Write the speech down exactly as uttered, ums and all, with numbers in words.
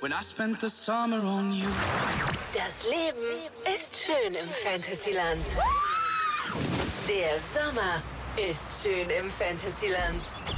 when I spent the summer on you. Das Leben ist schön im Fantasyland. Der Sommer ist schön im Fantasyland.